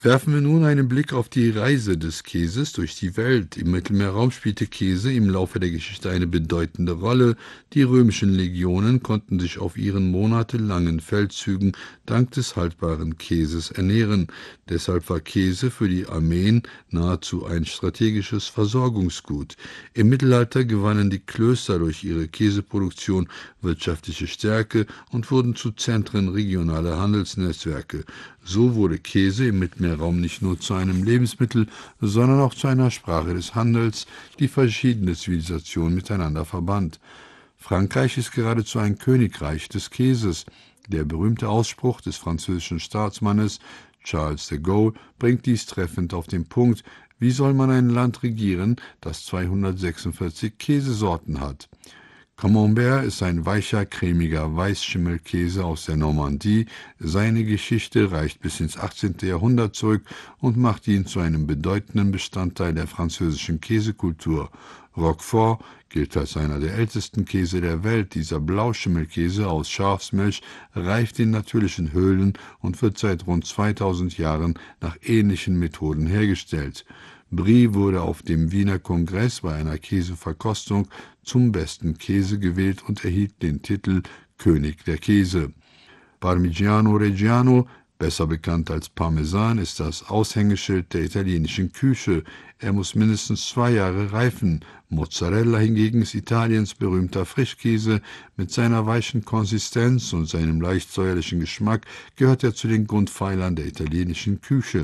Werfen wir nun einen Blick auf die Reise des Käses durch die Welt. Im Mittelmeerraum spielte Käse im Laufe der Geschichte eine bedeutende Rolle. Die römischen Legionen konnten sich auf ihren monatelangen Feldzügen dank des haltbaren Käses ernähren. Deshalb war Käse für die Armeen nahezu ein strategisches Versorgungsgut. Im Mittelalter gewannen die Klöster durch ihre Käseproduktion wirtschaftliche Stärke und wurden zu Zentren regionaler Handelsnetzwerke. So wurde Käse im Mittelmeerraum nicht nur zu einem Lebensmittel, sondern auch zu einer Sprache des Handels, die verschiedene Zivilisationen miteinander verband. Frankreich ist geradezu ein Königreich des Käses. Der berühmte Ausspruch des französischen Staatsmannes Charles de Gaulle bringt dies treffend auf den Punkt: Wie soll man ein Land regieren, das 246 Käsesorten hat? Camembert ist ein weicher, cremiger Weißschimmelkäse aus der Normandie. Seine Geschichte reicht bis ins 18. Jahrhundert zurück und macht ihn zu einem bedeutenden Bestandteil der französischen Käsekultur. Roquefort gilt als einer der ältesten Käse der Welt. Dieser Blauschimmelkäse aus Schafsmilch reift in natürlichen Höhlen und wird seit rund 2000 Jahren nach ähnlichen Methoden hergestellt. Brie wurde auf dem Wiener Kongress bei einer Käseverkostung zum besten Käse gewählt und erhielt den Titel König der Käse. Parmigiano Reggiano, besser bekannt als Parmesan, ist das Aushängeschild der italienischen Küche. Er muss mindestens 2 Jahre reifen. Mozzarella hingegen ist Italiens berühmter Frischkäse. Mit seiner weichen Konsistenz und seinem leicht säuerlichen Geschmack gehört er zu den Grundpfeilern der italienischen Küche.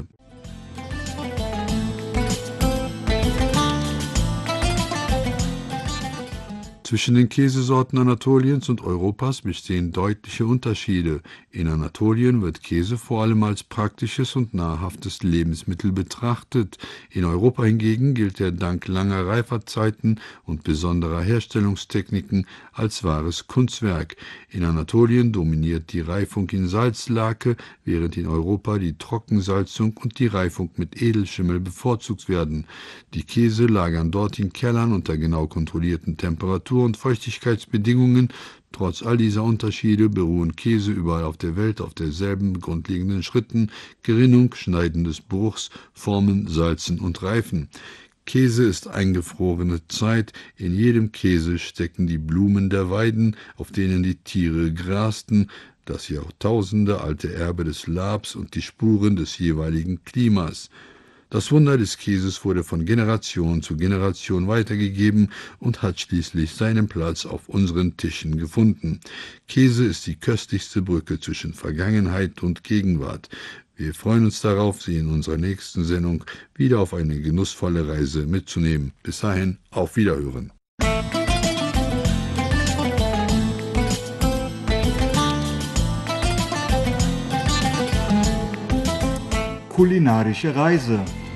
Zwischen den Käsesorten Anatoliens und Europas bestehen deutliche Unterschiede. In Anatolien wird Käse vor allem als praktisches und nahrhaftes Lebensmittel betrachtet. In Europa hingegen gilt er dank langer Reiferzeiten und besonderer Herstellungstechniken als wahres Kunstwerk. In Anatolien dominiert die Reifung in Salzlake, während in Europa die Trockensalzung und die Reifung mit Edelschimmel bevorzugt werden. Die Käse lagern dort in Kellern unter genau kontrollierten Temperatur- und Feuchtigkeitsbedingungen. Trotz all dieser Unterschiede beruhen Käse überall auf der Welt auf derselben grundlegenden Schritten: Gerinnung, Schneiden des Bruchs, Formen, Salzen und Reifen. Käse ist eingefrorene Zeit. In jedem Käse stecken die Blumen der Weiden, auf denen die Tiere grasten, das jahrtausendealte Erbe des Labs und die Spuren des jeweiligen Klimas. Das Wunder des Käses wurde von Generation zu Generation weitergegeben und hat schließlich seinen Platz auf unseren Tischen gefunden. Käse ist die köstlichste Brücke zwischen Vergangenheit und Gegenwart. Wir freuen uns darauf, Sie in unserer nächsten Sendung wieder auf eine genussvolle Reise mitzunehmen. Bis dahin, auf Wiederhören. Kulinarische Reise.